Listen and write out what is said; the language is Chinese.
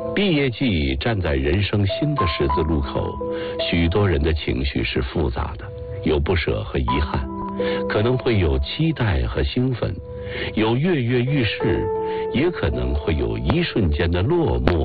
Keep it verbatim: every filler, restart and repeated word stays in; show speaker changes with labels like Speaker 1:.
Speaker 1: 毕业季站在人生新的十字路口，许多人的情绪是复杂的，有不舍和遗憾，可能会有期待和兴奋，有跃跃欲试，也可能会有一瞬间的落寞